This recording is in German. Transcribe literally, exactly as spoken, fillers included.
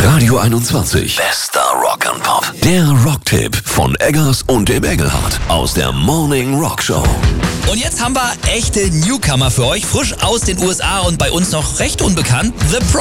Radio einundzwanzig. Bester Rock and Pop. Der Rocktipp von Eggers und dem Engelhardt aus der Morning Rock Show. Und jetzt haben wir echte Newcomer für euch, frisch aus den U S A und bei uns noch recht unbekannt. The Pro.